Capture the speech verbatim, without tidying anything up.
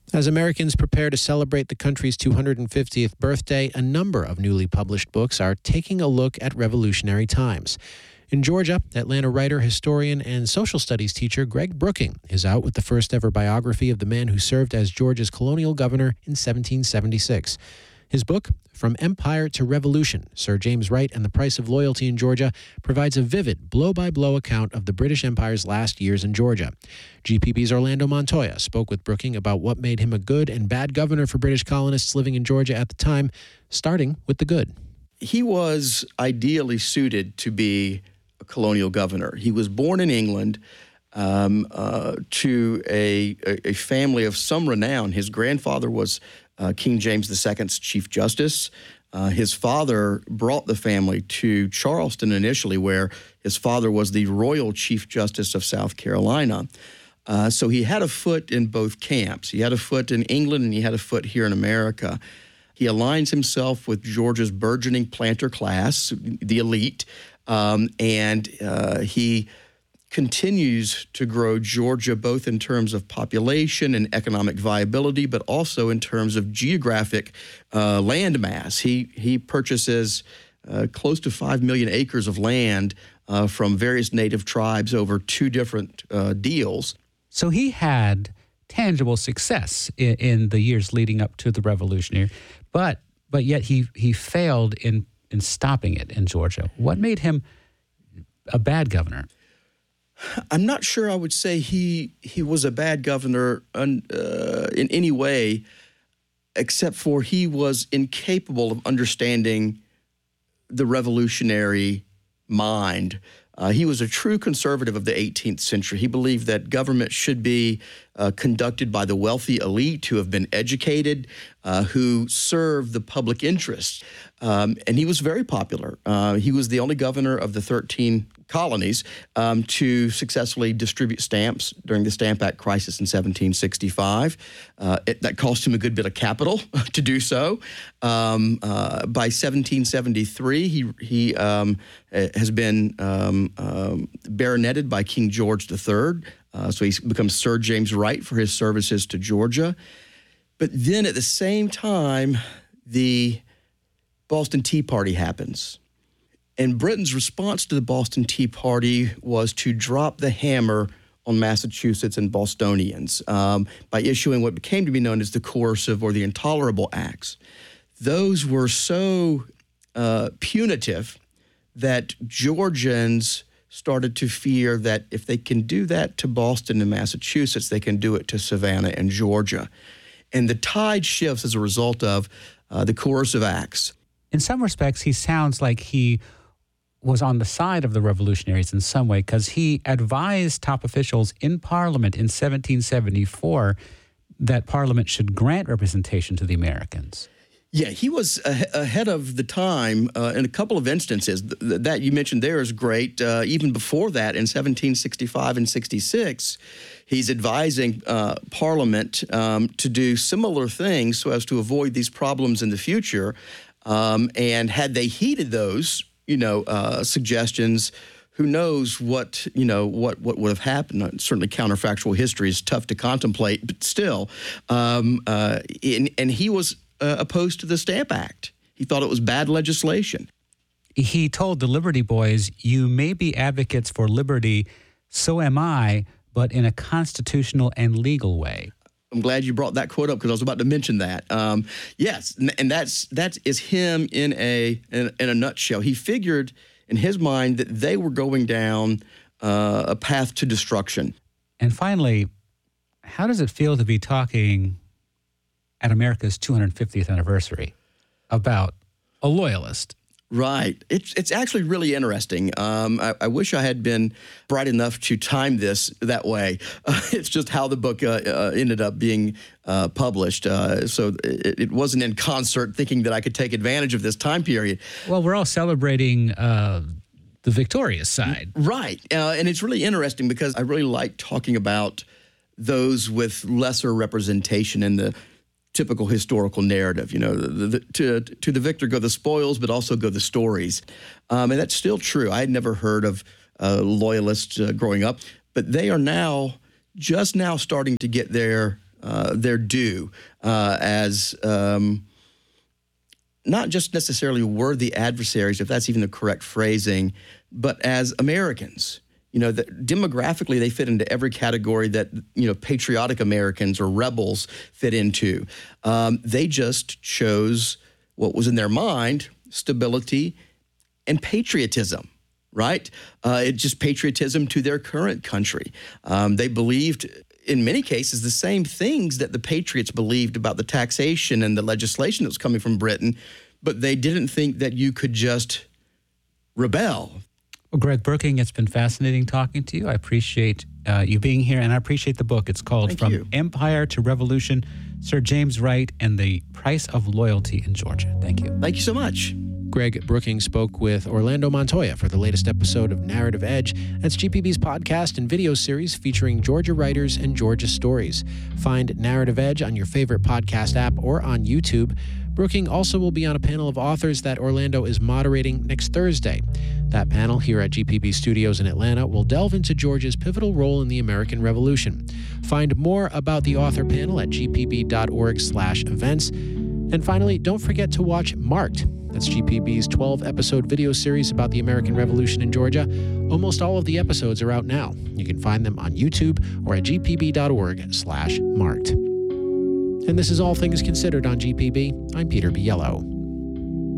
As Americans prepare to celebrate the country's two hundred fiftieth birthday, a number of newly published books are taking a look at revolutionary times. In Georgia, Atlanta writer, historian, and social studies teacher Greg Brooking is out with the first ever biography of the man who served as Georgia's colonial governor in seventeen seventy-six. His book, From Empire to Revolution, Sir James Wright and the Price of Loyalty in Georgia, provides a vivid, blow-by-blow account of the British Empire's last years in Georgia. G P B's Orlando Montoya spoke with Brooking about what made him a good and bad governor for British colonists living in Georgia at the time, starting with the good. He was ideally suited to be a colonial governor. He was born in England um, uh, to a, a family of some renown. His grandfather was Uh, King James the Second's Chief Justice. Uh, his father brought the family to Charleston initially, where his father was the Royal Chief Justice of South Carolina. Uh, so he had a foot in both camps. He had a foot in England and he had a foot here in America. He aligns himself with Georgia's burgeoning planter class, the elite, um, and uh, he continues to grow Georgia both in terms of population and economic viability, but also in terms of geographic uh, land mass. He he purchases uh, close to five million acres of land uh, from various native tribes over two different uh, deals. So he had tangible success in, in the years leading up to the Revolutionary, but but yet he he failed in in stopping it in Georgia. What made him a bad governor? I'm not sure I would say he he was a bad governor un, uh, in any way, except for he was incapable of understanding the revolutionary mind. Uh, he was a true conservative of the eighteenth century. He believed that government should be uh, conducted by the wealthy elite who have been educated, uh, who serve the public interest. Um, and he was very popular. Uh, he was the only governor of the thirteen colonies um, to successfully distribute stamps during the Stamp Act crisis in seventeen sixty-five. Uh, it, that cost him a good bit of capital to do so. Um, uh, by seventeen seventy-three, he he um, has been um, um, baroneted by King George the Third. Uh, so he's become Sir James Wright for his services to Georgia. But then at the same time, the Boston Tea Party happens. And Britain's response to the Boston Tea Party was to drop the hammer on Massachusetts and Bostonians um, by issuing what became to be known as the Coercive or the Intolerable Acts. Those were so uh, punitive that Georgians started to fear that if they can do that to Boston and Massachusetts, they can do it to Savannah and Georgia. And the tide shifts as a result of uh, the Coercive Acts. In some respects, he sounds like he was on the side of the revolutionaries in some way, because he advised top officials in Parliament in seventeen seventy-four that Parliament should grant representation to the Americans. Yeah, he was a- ahead of the time uh, in a couple of instances. Th- that you mentioned there is great. Uh, even before that, in seventeen sixty-five and sixty-six, he's advising uh, Parliament um, to do similar things so as to avoid these problems in the future. Um, and had they heeded those, you know, uh, suggestions, who knows what, you know, what, what would have happened. Certainly counterfactual history is tough to contemplate, but still. Um, uh, and, and he was uh, opposed to the Stamp Act. He thought it was bad legislation. He told the Liberty Boys, you may be advocates for liberty, so am I, but in a constitutional and legal way. I'm glad you brought that quote up because I was about to mention that. Um, yes, and that's that is him in a in, in a nutshell. He figured in his mind that they were going down uh, a path to destruction. And finally, how does it feel to be talking at America's two hundred fiftieth anniversary about a loyalist? Right. It's it's actually really interesting. Um, I, I wish I had been bright enough to time this that way. Uh, it's just how the book uh, uh, ended up being uh, published. Uh, so it, it wasn't in concert thinking that I could take advantage of this time period. Well, we're all celebrating uh, the victorious side. Right. Uh, and it's really interesting because I really like talking about those with lesser representation in the typical historical narrative. You know, the, the, to to the victor go the spoils, but also go the stories. Um, and that's still true. I had never heard of uh, loyalists uh, growing up, but they are now, just now starting to get their uh, their due uh, as um, not just necessarily worthy adversaries, if that's even the correct phrasing, but as Americans. You know, that demographically they fit into every category that, you know, patriotic Americans or rebels fit into. Um, they just chose what was in their mind, stability and patriotism, right? Uh, it's just patriotism to their current country. Um, they believed, in many cases, the same things that the patriots believed about the taxation and the legislation that was coming from Britain, but they didn't think that you could just rebel. Well, Greg Brookings, it's been fascinating talking to you. I appreciate uh, you being here, and I appreciate the book. It's called Thank From you. Empire to Revolution, Sir James Wright and the Price of Loyalty in Georgia. Thank you. Thank you so much. Greg Brookings spoke with Orlando Montoya for the latest episode of Narrative Edge. That's G P B's podcast and video series featuring Georgia writers and Georgia stories. Find Narrative Edge on your favorite podcast app or on YouTube. Brookings also will be on a panel of authors that Orlando is moderating next Thursday. That panel here at G P B Studios in Atlanta will delve into Georgia's pivotal role in the American Revolution. Find more about the author panel at gpb.org slash events. And finally, don't forget to watch Marked. That's G P B's twelve-episode video series about the American Revolution in Georgia. Almost all of the episodes are out now. You can find them on YouTube or at gpb.org slash marked. And this is All Things Considered on G P B. I'm Peter Biello.